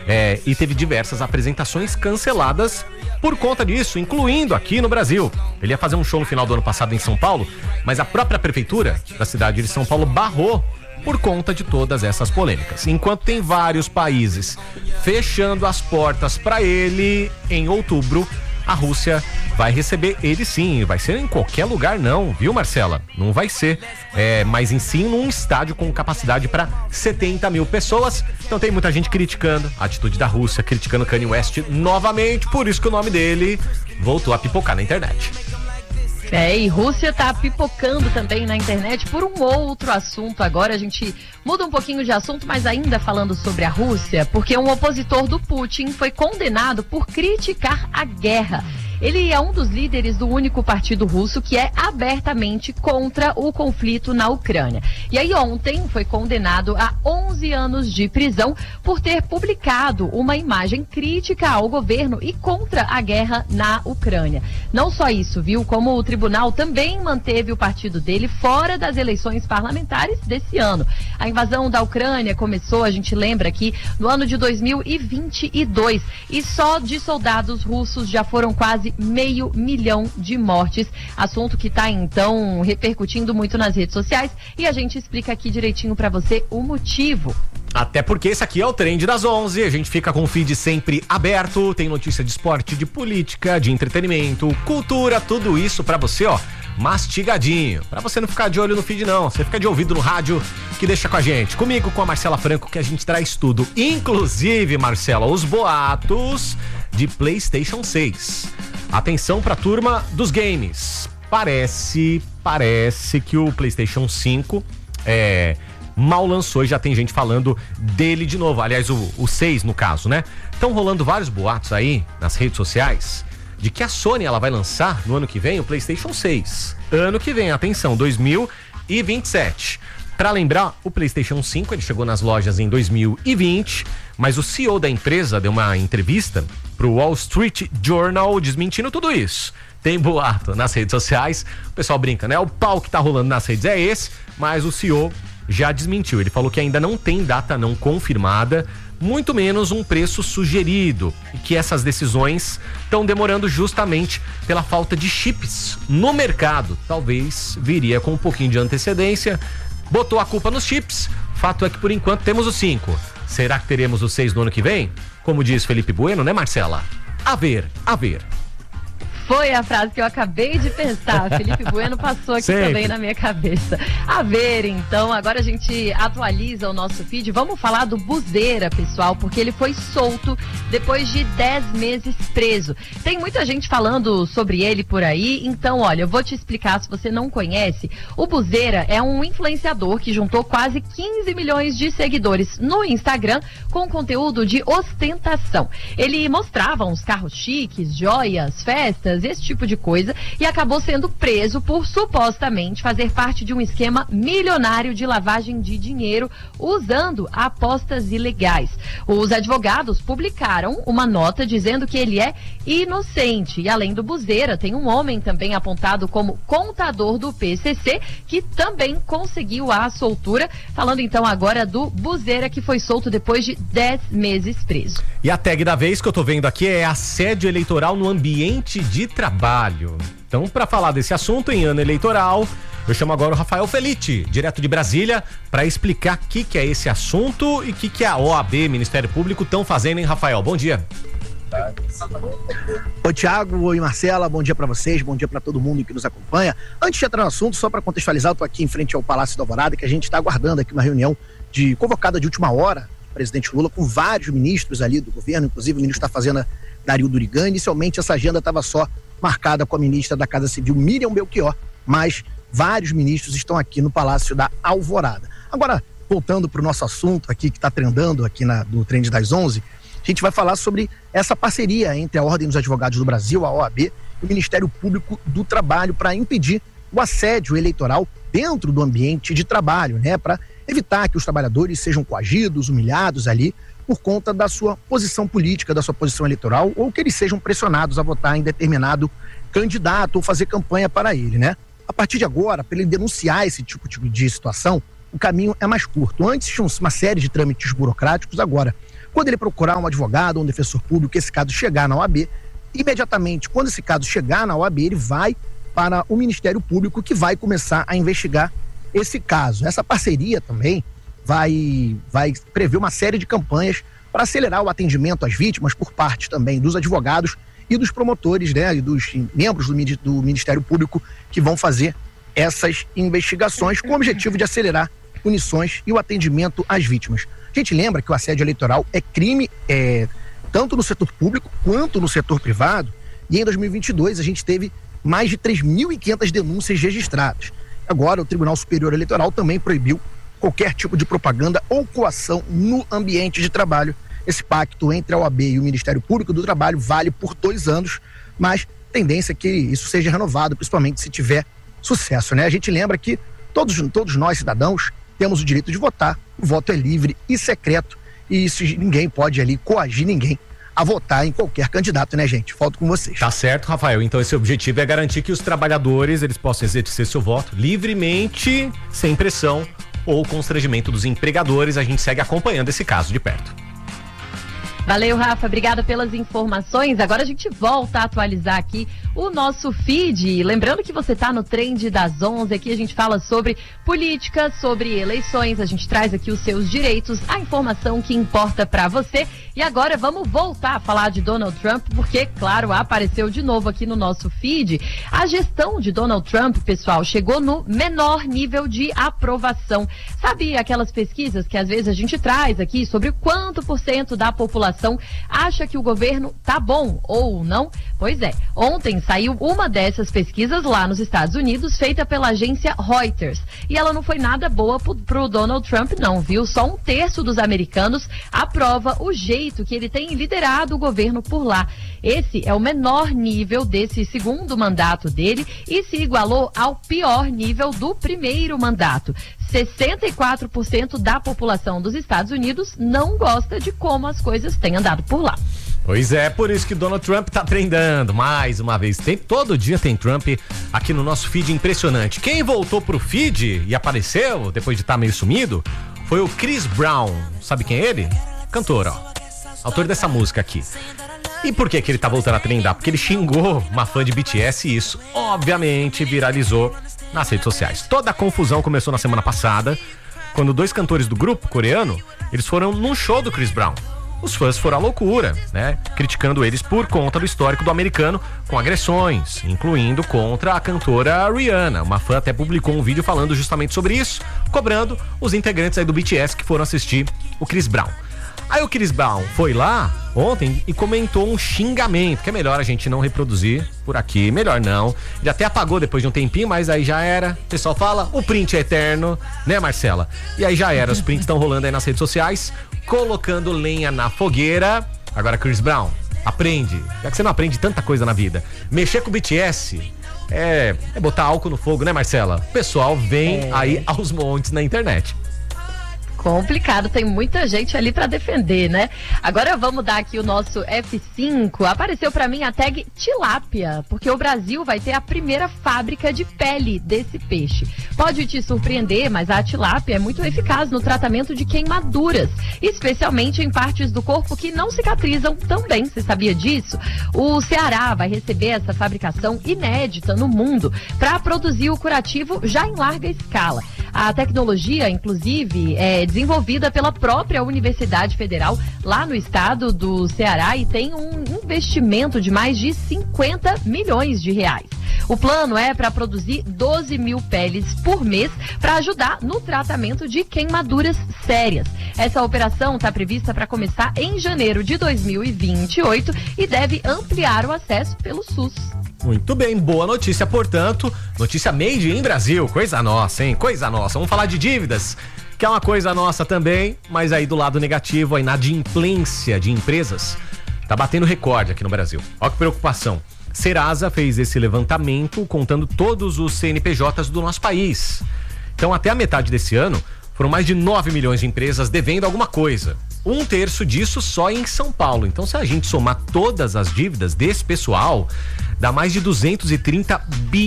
e teve diversas apresentações canceladas por conta disso, incluindo aqui no Brasil. Ele ia fazer um show no final do ano passado em São Paulo, mas a própria prefeitura da cidade de São Paulo barrou por conta de todas essas polêmicas. Enquanto tem vários países fechando as portas para ele, em outubro, a Rússia vai receber ele sim. Vai ser em qualquer lugar não, viu, Marcela? Não vai ser, mas em sim num estádio com capacidade para 70 mil pessoas. Então tem muita gente criticando a atitude da Rússia, criticando Kanye West novamente, por isso que o nome dele voltou a pipocar na internet. E Rússia tá pipocando também na internet por um outro assunto. Agora a gente muda um pouquinho de assunto, mas ainda falando sobre a Rússia, porque um opositor do Putin foi condenado por criticar a guerra. Ele é um dos líderes do único partido russo que é abertamente contra o conflito na Ucrânia. E aí ontem foi condenado a 11 anos de prisão por ter publicado uma imagem crítica ao governo e contra a guerra na Ucrânia. Não só isso, viu? Como o tribunal também manteve o partido dele fora das eleições parlamentares desse ano. A invasão da Ucrânia começou, a gente lembra aqui, no ano de 2022. E só de soldados russos já foram quase 500 mil de mortes, assunto que está então repercutindo muito nas redes sociais e a gente explica aqui direitinho para você o motivo. Até porque esse aqui é o Trend das 11, a gente fica com o feed sempre aberto, tem notícia de esporte, de política, de entretenimento, cultura, tudo isso para você, ó, mastigadinho, para você não ficar de olho no feed não, você fica de ouvido no rádio que deixa com a gente, comigo, com a Marcela Franco, que a gente traz tudo, inclusive, Marcela, os boatos de PlayStation 6. Atenção pra turma dos games. Parece que o PlayStation 5 mal lançou e já tem gente falando dele de novo. Aliás, o 6 no caso, né? Estão rolando vários boatos aí nas redes sociais de que a Sony ela vai lançar no ano que vem o PlayStation 6. Ano que vem, atenção, 2027. Para lembrar, o PlayStation 5 ele chegou nas lojas em 2020, mas o CEO da empresa deu uma entrevista pro Wall Street Journal desmentindo tudo isso. Tem boato nas redes sociais, o pessoal brinca, né? O pau que tá rolando nas redes é esse, mas o CEO já desmentiu. Ele falou que ainda não tem data não confirmada, muito menos um preço sugerido, e que essas decisões estão demorando justamente pela falta de chips no mercado. Talvez viria com um pouquinho de antecedência, botou a culpa nos chips. Fato é que por enquanto temos o 5. Será que teremos o 6 no ano que vem? Como diz Felipe Bueno, né, Marcela? A ver. Foi a frase que eu acabei de pensar. Felipe Bueno passou aqui Sempre. Também na minha cabeça. A ver, então, agora a gente atualiza o nosso feed. Vamos falar do Buzeira, pessoal, porque ele foi solto depois de 10 meses preso. Tem muita gente falando sobre ele por aí, então, olha, eu vou te explicar se você não conhece. O Buzeira é um influenciador que juntou quase 15 milhões de seguidores no Instagram com conteúdo de ostentação. Ele mostrava uns carros chiques, joias, festas, esse tipo de coisa, e acabou sendo preso por supostamente fazer parte de um esquema milionário de lavagem de dinheiro usando apostas ilegais. Os advogados publicaram uma nota dizendo que ele é inocente, e além do Buzeira, tem um homem também apontado como contador do PCC, que também conseguiu a soltura. Falando então agora do Buzeira, que foi solto depois de 10 meses preso. E a tag da vez que eu tô vendo aqui é assédio eleitoral no ambiente de trabalho. Então, para falar desse assunto em ano eleitoral, eu chamo agora o Rafael Felite, direto de Brasília, para explicar o que é esse assunto e o que a OAB, Ministério Público, estão fazendo, hein, Rafael? Bom dia. Oi, Thiago, oi, Marcela, bom dia para vocês, bom dia para todo mundo que nos acompanha. Antes de entrar no assunto, só para contextualizar, eu tô aqui em frente ao Palácio da Alvorada, que a gente está aguardando aqui uma reunião convocada de última hora do presidente Lula com vários ministros ali do governo, inclusive o ministro da Fazenda, Dario Durigan. Inicialmente essa agenda estava só marcada com a ministra da Casa Civil, Miriam Belchior, mas vários ministros estão aqui no Palácio da Alvorada. Agora, voltando para o nosso assunto aqui que está trendando aqui no Trend das 11, a gente vai falar sobre essa parceria entre a Ordem dos Advogados do Brasil, a OAB, e o Ministério Público do Trabalho para impedir o assédio eleitoral dentro do ambiente de trabalho, né? Para evitar que os trabalhadores sejam coagidos, humilhados ali por conta da sua posição política, da sua posição eleitoral, ou que eles sejam pressionados a votar em determinado candidato ou fazer campanha para ele, né? A partir de agora, para ele denunciar esse tipo de situação, o caminho é mais curto. Antes tinha uma série de trâmites burocráticos, agora, Quando ele procurar um advogado, um defensor público, esse caso chegar na OAB, imediatamente, quando esse caso chegar na OAB, ele vai para o Ministério Público, que vai começar a investigar esse caso. Essa parceria também vai prever uma série de campanhas para acelerar o atendimento às vítimas por parte também dos advogados e dos promotores, né, e dos membros do Ministério Público que vão fazer essas investigações com o objetivo de acelerar punições e o atendimento às vítimas. A gente lembra que o assédio eleitoral é crime tanto no setor público quanto no setor privado, e em 2022 a gente teve mais de 3.500 denúncias registradas. Agora o Tribunal Superior Eleitoral também proibiu qualquer tipo de propaganda ou coação no ambiente de trabalho. Esse pacto entre a OAB e o Ministério Público do Trabalho vale por 2 anos, mas a tendência é que isso seja renovado, principalmente se tiver sucesso, né? A gente lembra que todos nós, cidadãos, temos o direito de votar. O voto é livre e secreto, e isso ninguém pode ali coagir ninguém a votar em qualquer candidato, né, gente? Volto com vocês. Tá certo, Rafael. Então esse objetivo é garantir que os trabalhadores eles possam exercer seu voto livremente, sem pressão ou constrangimento dos empregadores. A gente segue acompanhando esse caso de perto. Valeu, Rafa, obrigada pelas informações. Agora a gente volta a atualizar aqui o nosso feed. Lembrando que você está no Trend das 11, aqui a gente fala sobre política, sobre eleições, a gente traz aqui os seus direitos, a informação que importa para você. E agora vamos voltar a falar de Donald Trump, porque, claro, apareceu de novo aqui no nosso feed. A gestão de Donald Trump, pessoal, chegou no menor nível de aprovação. Sabe aquelas pesquisas que às vezes a gente traz aqui sobre quanto % da população acha que o governo tá bom ou não? Pois é, ontem saiu uma dessas pesquisas lá nos Estados Unidos, feita pela agência Reuters. E ela não foi nada boa pro Donald Trump não, viu? Só 1/3 dos americanos aprova o jeito que ele tem liderado o governo por lá. Esse é o menor nível desse segundo mandato dele e se igualou ao pior nível do primeiro mandato. 64% da população dos Estados Unidos não gosta de como as coisas têm andado por lá. Pois é, por isso que Donald Trump tá trendando mais uma vez. Todo dia tem Trump aqui no nosso feed, impressionante. Quem voltou pro feed e apareceu depois de estar meio sumido foi o Chris Brown. Sabe quem é ele? Cantor, ó. Autor dessa música aqui. E por que ele tá voltando a trendar? Porque ele xingou uma fã de BTS e isso, obviamente, viralizou nas redes sociais. Toda a confusão começou na semana passada, quando 2 cantores do grupo coreano, eles foram num show do Chris Brown. Os fãs foram à loucura, né? Criticando eles por conta do histórico do americano com agressões, incluindo contra a cantora Rihanna. Uma fã até publicou um vídeo falando justamente sobre isso, cobrando os integrantes aí do BTS que foram assistir o Chris Brown. Aí o Chris Brown foi lá ontem e comentou um xingamento, que é melhor a gente não reproduzir por aqui, melhor não. Ele até apagou depois de um tempinho, mas aí já era. O pessoal fala, o print é eterno, né, Marcela? E aí já era, os prints estão rolando aí nas redes sociais, colocando lenha na fogueira. Agora, Chris Brown, aprende, já que você não aprende tanta coisa na vida. Mexer com o BTS é botar álcool no fogo, né, Marcela? O pessoal vem aí aos montes na internet. Complicado, tem muita gente ali para defender, né? Agora vamos dar aqui o nosso F5. Apareceu para mim a tag tilápia, porque o Brasil vai ter a primeira fábrica de pele desse peixe. Pode te surpreender, mas a tilápia é muito eficaz no tratamento de queimaduras, especialmente em partes do corpo que não cicatrizam tão bem. Você sabia disso? O Ceará vai receber essa fabricação inédita no mundo para produzir o curativo já em larga escala. A tecnologia, inclusive, é desenvolvida pela própria Universidade Federal lá no estado do Ceará e tem um investimento de mais de 50 milhões de reais. O plano é para produzir 12 mil peles por mês para ajudar no tratamento de queimaduras sérias. Essa operação está prevista para começar em janeiro de 2028 e deve ampliar o acesso pelo SUS. Muito bem, boa notícia, portanto, notícia made in Brasil, coisa nossa, hein? Coisa nossa. Vamos falar de dívidas, que é uma coisa nossa também, mas aí do lado negativo, a inadimplência de empresas tá batendo recorde aqui no Brasil. Olha que preocupação. Serasa fez esse levantamento contando todos os CNPJs do nosso país. Então, até a metade desse ano, foram mais de 9 milhões de empresas devendo alguma coisa. 1/3 disso só em São Paulo. Então, se a gente somar todas as dívidas desse pessoal, dá mais de 230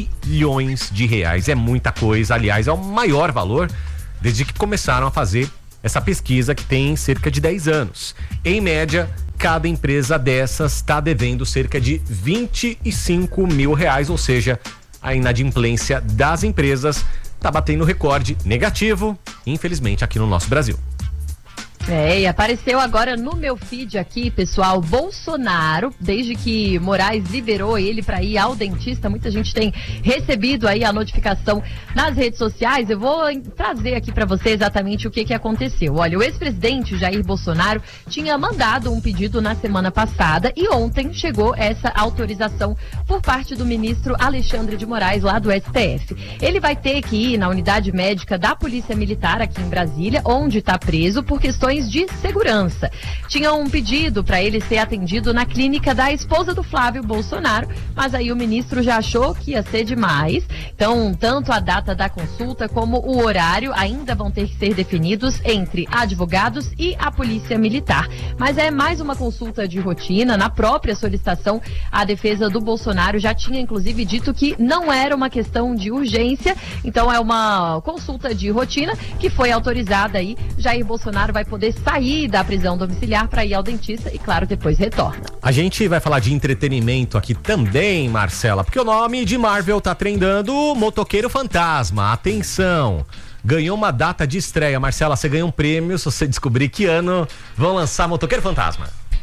bilhões de reais. É muita coisa. Aliás, é o maior valor desde que começaram a fazer Essa pesquisa que tem cerca de 10 anos. Em média, cada empresa dessas está devendo cerca de R$25 mil, ou seja, a inadimplência das empresas está batendo recorde negativo, infelizmente, aqui no nosso Brasil. E apareceu agora no meu feed aqui, pessoal, Bolsonaro, desde que Moraes liberou ele para ir ao dentista, muita gente tem recebido aí a notificação nas redes sociais. Eu vou trazer aqui para você exatamente o que aconteceu. Olha, o ex-presidente Jair Bolsonaro tinha mandado um pedido na semana passada e ontem chegou essa autorização por parte do ministro Alexandre de Moraes, lá do STF. Ele vai ter que ir na unidade médica da Polícia Militar aqui em Brasília, onde está preso por questões de segurança. Tinha um pedido para ele ser atendido na clínica da esposa do Flávio Bolsonaro, mas aí o ministro já achou que ia ser demais. Então, tanto a data da consulta como o horário ainda vão ter que ser definidos entre advogados e a Polícia Militar. Mas é mais uma consulta de rotina. Na própria solicitação, a defesa do Bolsonaro já tinha inclusive dito que não era uma questão de urgência. Então é uma consulta de rotina que foi autorizada aí. Jair Bolsonaro vai poder sair da prisão domiciliar para ir ao dentista e, claro, depois retorna. A gente vai falar de entretenimento aqui também, Marcela, porque o nome de Marvel tá trendando, Motoqueiro Fantasma. Atenção! Ganhou uma data de estreia. Marcela, você ganha um prêmio se você descobrir que ano vão lançar Motoqueiro Fantasma.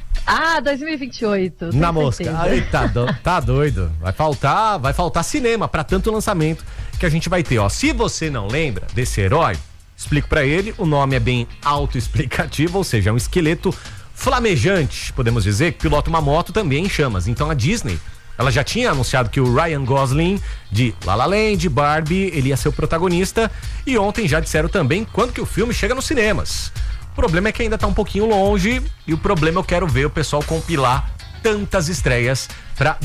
2028. Na mosca. Ai, tá doido. Vai faltar cinema para tanto lançamento que a gente vai ter, ó. Se você não lembra desse herói, explico pra ele, o nome é bem autoexplicativo, ou seja, é um esqueleto flamejante, podemos dizer, que pilota uma moto também em chamas. Então a Disney, ela já tinha anunciado que o Ryan Gosling, de La La Land, Barbie, ele ia ser o protagonista, e ontem já disseram também quando que o filme chega nos cinemas. O problema é que ainda tá um pouquinho longe, e o problema eu quero ver o pessoal compilar tantas estreias pra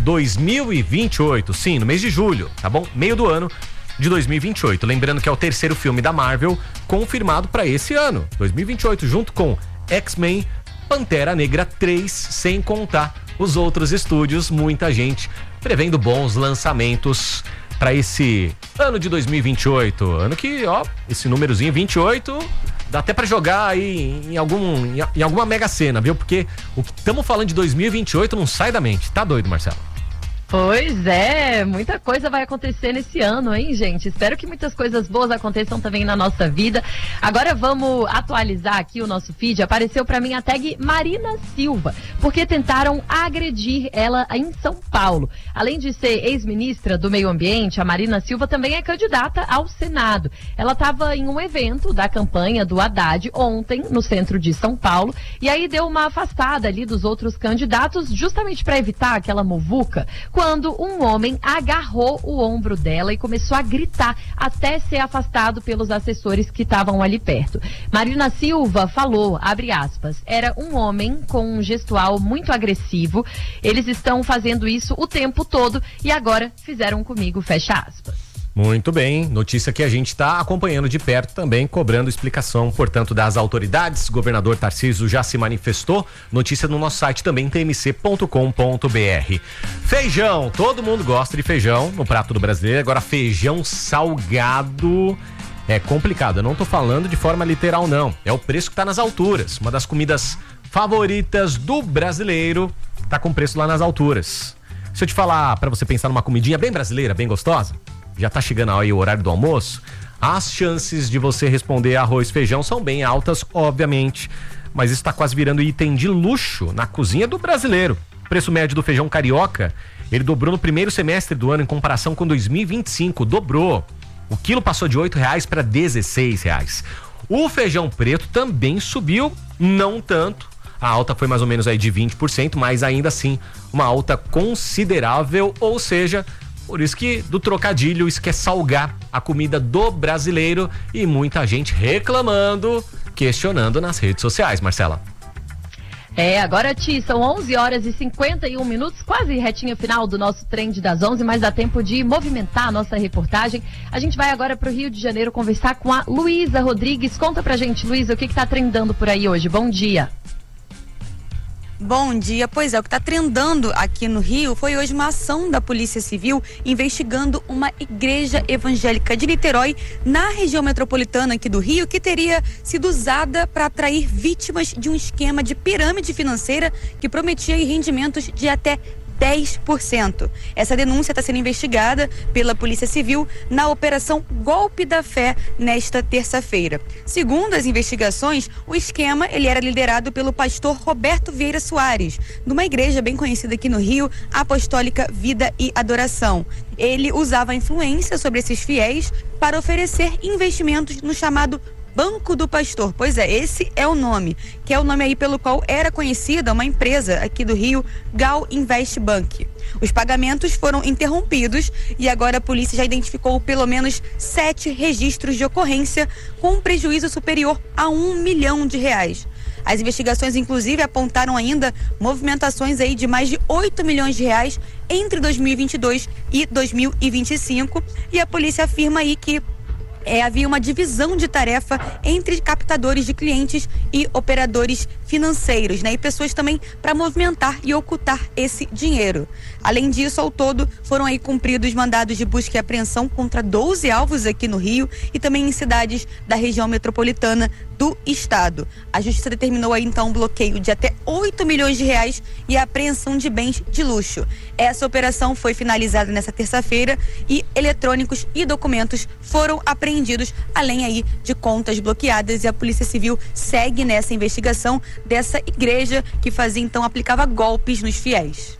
2028, sim, no mês de julho, tá bom? Meio do ano de 2028. Lembrando que é o terceiro filme da Marvel confirmado para esse ano, 2028, junto com X-Men, Pantera Negra 3, sem contar os outros estúdios. Muita gente prevendo bons lançamentos para esse ano de 2028. Ano que, ó, esse númerozinho 28 dá até para jogar aí em alguma Mega Sena, viu? Porque o que estamos falando de 2028 não sai da mente. Tá doido, Marcelo? Pois é, muita coisa vai acontecer nesse ano, hein, gente? Espero que muitas coisas boas aconteçam também na nossa vida. Agora vamos atualizar aqui o nosso feed. Apareceu pra mim a tag Marina Silva, porque tentaram agredir ela em São Paulo. Além de ser ex-ministra do Meio Ambiente, a Marina Silva também é candidata ao Senado. Ela estava em um evento da campanha do Haddad ontem, no centro de São Paulo, e aí deu uma afastada ali dos outros candidatos, justamente para evitar aquela muvuca, quando um homem agarrou o ombro dela e começou a gritar até ser afastado pelos assessores que estavam ali perto. Marina Silva falou, abre aspas, era um homem com um gestual muito agressivo, eles estão fazendo isso o tempo todo e agora fizeram comigo, fecha aspas. Muito bem, notícia que a gente está acompanhando de perto também, cobrando explicação, portanto, das autoridades. O governador Tarcísio já se manifestou, notícia no nosso site também, tmc.com.br. Feijão, todo mundo gosta de feijão no prato do brasileiro, agora feijão salgado é complicado, eu não tô falando de forma literal não, é o preço que tá nas alturas, uma das comidas favoritas do brasileiro tá com preço lá nas alturas. Se eu te falar para você pensar numa comidinha bem brasileira, bem gostosa, já tá chegando aí o horário do almoço, as chances de você responder arroz e feijão são bem altas, obviamente, mas isso tá quase virando item de luxo na cozinha do brasileiro. O preço médio do feijão carioca, ele dobrou no primeiro semestre do ano em comparação com 2025, dobrou. O quilo passou de R$8 para R$16. O feijão preto também subiu, não tanto, a alta foi mais ou menos aí de 20%, mas ainda assim uma alta considerável, ou seja, por isso que do trocadilho, isso quer salgar a comida do brasileiro e muita gente reclamando, questionando nas redes sociais, Marcela. Agora, Ti, são 11h51, quase retinha final do nosso Trend das 11, mas dá tempo de movimentar a nossa reportagem. A gente vai agora para o Rio de Janeiro conversar com a Luísa Rodrigues. Conta pra gente, Luísa, o que tá trendando por aí hoje? Bom dia. Bom dia. Pois é, o que está trendando aqui no Rio foi hoje uma ação da Polícia Civil investigando uma igreja evangélica de Niterói, na região metropolitana aqui do Rio, que teria sido usada para atrair vítimas de um esquema de pirâmide financeira que prometia rendimentos de até 10%. Essa denúncia está sendo investigada pela Polícia Civil na Operação Golpe da Fé nesta terça-feira. Segundo as investigações, o esquema ele era liderado pelo pastor Roberto Vieira Soares, de uma igreja bem conhecida aqui no Rio, Apostólica Vida e Adoração. Ele usava a influência sobre esses fiéis para oferecer investimentos no chamado Banco do Pastor. Pois é, esse é o nome, que é o nome aí pelo qual era conhecida uma empresa aqui do Rio, Gal Invest Bank. Os pagamentos foram interrompidos e agora a polícia já identificou pelo menos 7 registros de ocorrência com um prejuízo superior a R$1 milhão. As investigações, inclusive, apontaram ainda movimentações aí de mais de R$8 milhões entre 2022 e 2025, e a polícia afirma aí que havia uma divisão de tarefa entre captadores de clientes e operadores financeiros, né? E pessoas também para movimentar e ocultar esse dinheiro. Além disso, ao todo, foram aí cumpridos mandados de busca e apreensão contra 12 alvos aqui no Rio e também em cidades da região metropolitana do estado. A justiça determinou aí então um bloqueio de até R$8 milhões e a apreensão de bens de luxo. Essa operação foi finalizada nessa terça-feira e eletrônicos e documentos foram apreendidos, além aí de contas bloqueadas, e a Polícia Civil segue nessa investigação dessa igreja que aplicava golpes nos fiéis.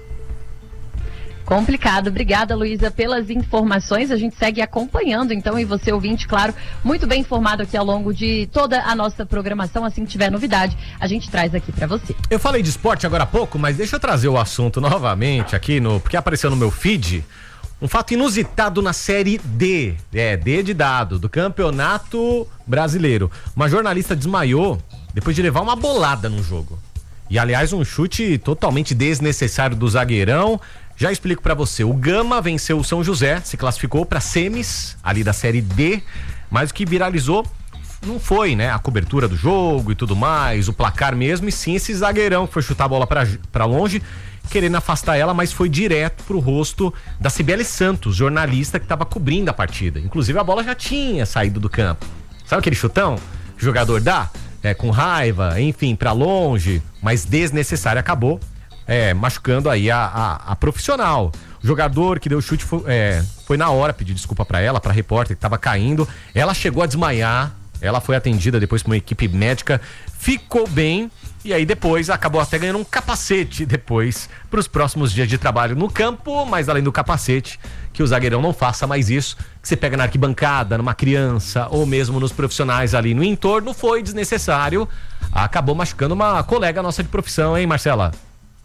Complicado. Obrigada, Luísa, pelas informações. A gente segue acompanhando, então, e você, ouvinte, claro, muito bem informado aqui ao longo de toda a nossa programação. Assim que tiver novidade, a gente traz aqui pra você. Eu falei de esporte agora há pouco, mas deixa eu trazer o assunto novamente aqui, porque apareceu no meu feed um fato inusitado na Série D, D de dado, do Campeonato Brasileiro. Uma jornalista desmaiou depois de levar uma bolada no jogo. E, aliás, um chute totalmente desnecessário do zagueirão. Já explico pra você. O Gama venceu o São José, se classificou pra semis ali da Série D, mas o que viralizou não foi, né, a cobertura do jogo e tudo mais, o placar mesmo, e sim esse zagueirão que foi chutar a bola pra longe, querendo afastar ela, mas foi direto pro rosto da Cibele Santos, jornalista que tava cobrindo a partida. Inclusive a bola já tinha saído do campo. Sabe aquele chutão que o jogador dá? Com raiva, enfim, pra longe, mas desnecessário, acabou machucando aí a profissional. O jogador que deu o chute foi na hora pedir desculpa pra ela, pra repórter que tava caindo. Ela chegou a desmaiar, ela foi atendida depois por uma equipe médica, ficou bem, e aí depois acabou até ganhando um capacete depois pros próximos dias de trabalho no campo. Mas além do capacete, que o zagueirão não faça mais isso, que você pega na arquibancada, numa criança ou mesmo nos profissionais ali no entorno, foi desnecessário. Acabou machucando uma colega nossa de profissão, hein, Marcela?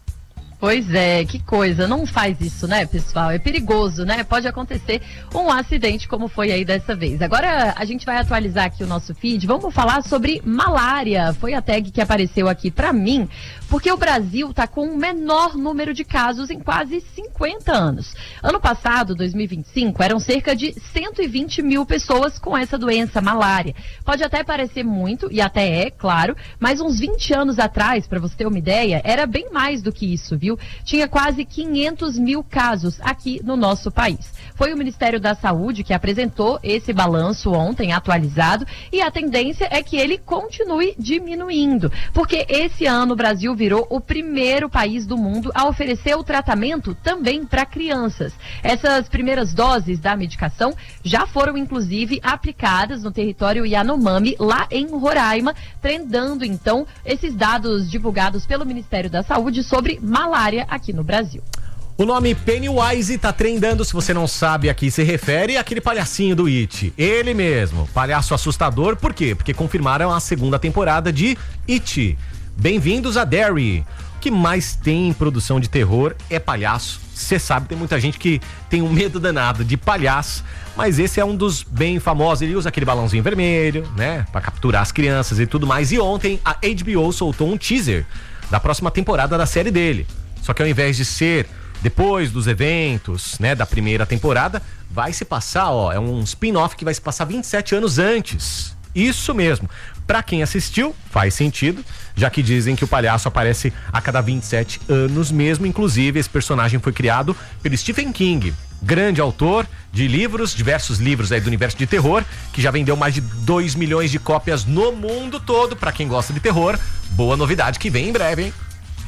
Pois é, que coisa, não faz isso, né, pessoal? É perigoso, né? Pode acontecer um acidente como foi aí dessa vez. Agora a gente vai atualizar aqui o nosso feed, vamos falar sobre malária. Foi a tag que apareceu aqui pra mim, porque o Brasil tá com o menor número de casos em quase 50 anos. Ano passado, 2025, eram cerca de 120 mil pessoas com essa doença, malária. Pode até parecer muito, e até é, claro, mas uns 20 anos atrás, pra você ter uma ideia, era bem mais do que isso, viu? Tinha quase 500 mil casos aqui no nosso país. Foi o Ministério da Saúde que apresentou esse balanço ontem, atualizado, e a tendência é que ele continue diminuindo, porque esse ano o Brasil virou o primeiro país do mundo a oferecer o tratamento também para crianças. Essas primeiras doses da medicação já foram, inclusive, aplicadas no território Yanomami, lá em Roraima, trendando, então, esses dados divulgados pelo Ministério da Saúde sobre malária aqui no Brasil. O nome Pennywise tá trendando, se você não sabe a que se refere, àquele palhacinho do It. Ele mesmo, palhaço assustador. Por quê? Porque confirmaram a segunda temporada de It. Bem-vindos a Derry. O que mais tem em produção de terror é palhaço. Você sabe, tem muita gente que tem um medo danado de palhaço, mas esse é um dos bem famosos. Ele usa aquele balãozinho vermelho, né, pra capturar as crianças e tudo mais. E ontem a HBO soltou um teaser da próxima temporada da série dele. Só que ao invés de ser depois dos eventos, né, da primeira temporada, vai se passar, é um spin-off que vai se passar 27 anos antes. Isso mesmo. Pra quem assistiu, faz sentido, já que dizem que o palhaço aparece a cada 27 anos mesmo. Inclusive, esse personagem foi criado pelo Stephen King, grande autor de livros, diversos livros aí do universo de terror, que já vendeu mais de 2 milhões de cópias no mundo todo. Pra quem gosta de terror, boa novidade que vem em breve, hein?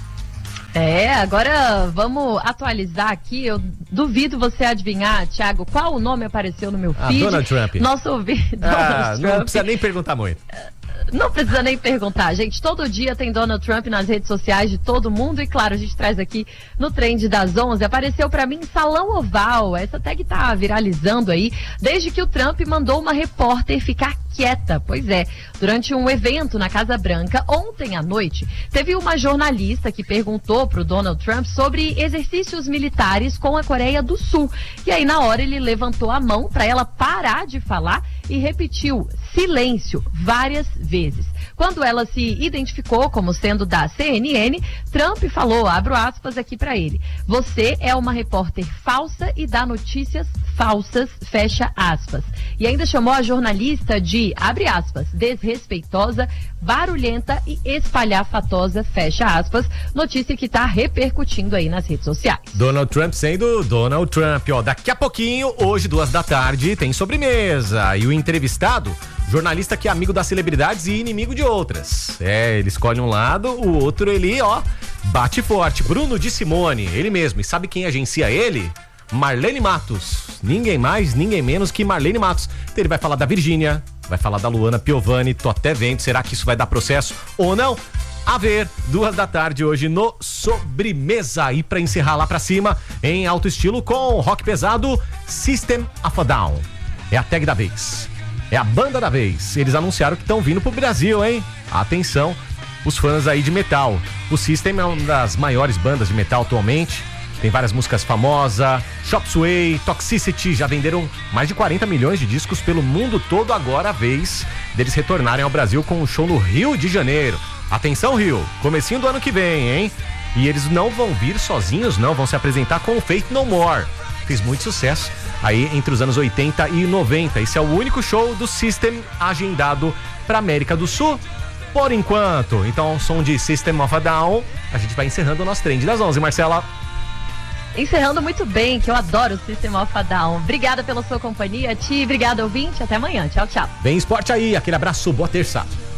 Agora vamos atualizar aqui. Eu duvido você adivinhar, Thiago, qual o nome apareceu no meu feed. Donald Trump. Nosso ouvinte, Donald Trump. Não precisa nem perguntar muito. Não precisa nem perguntar, gente. Todo dia tem Donald Trump nas redes sociais de todo mundo. E claro, a gente traz aqui no Trend das 11. Apareceu pra mim Salão Oval. Essa tag tá viralizando aí desde que o Trump mandou uma repórter ficar quieta. Pois é, durante um evento na Casa Branca ontem à noite, teve uma jornalista que perguntou pro Donald Trump sobre exercícios militares com a Coreia do Sul. E aí na hora ele levantou a mão pra ela parar de falar e repetiu silêncio várias vezes. Quando ela se identificou como sendo da CNN, Trump falou, abro aspas aqui para ele: você é uma repórter falsa e dá notícias falsas, fecha aspas. E ainda chamou a jornalista de, abre aspas, desrespeitosa, barulhenta e espalhafatosa, fecha aspas, notícia que está repercutindo aí nas redes sociais. Donald Trump sendo Donald Trump, ó, daqui a pouquinho, hoje 14h, tem sobremesa, e o entrevistado, jornalista que é amigo das celebridades e inimigo de outras. Ele escolhe um lado, o outro ele, ó, bate forte. Bruno de Simone, ele mesmo. E sabe quem agencia ele? Marlene Matos. Ninguém mais, ninguém menos que Marlene Matos. Então ele vai falar da Virgínia, vai falar da Luana Piovani, tô até vendo, será que isso vai dar processo ou não? A ver, 14h hoje no Sobremesa. E pra encerrar lá pra cima, em alto estilo com rock pesado, System of a Down. É a tag da vez. É a banda da vez. Eles anunciaram que estão vindo pro Brasil, hein? Atenção, os fãs aí de metal. O System é uma das maiores bandas de metal atualmente. Tem várias músicas famosas. Chop Suey, Toxicity, já venderam mais de 40 milhões de discos pelo mundo todo. Agora a vez deles retornarem ao Brasil com um show no Rio de Janeiro. Atenção, Rio, comecinho do ano que vem, hein? E eles não vão vir sozinhos, não. Vão se apresentar com o Faith No More. Fez muito sucesso aí entre os anos 80 e 90. Esse é o único show do System agendado para América do Sul, por enquanto. Então, som de System of a Down. A gente vai encerrando o nosso Trend das 11, Marcela. Encerrando muito bem, que eu adoro o System of a Down. Obrigada pela sua companhia, Ti. Obrigada, ouvinte. Até amanhã. Tchau, tchau. Vem esporte aí. Aquele abraço. Boa terça.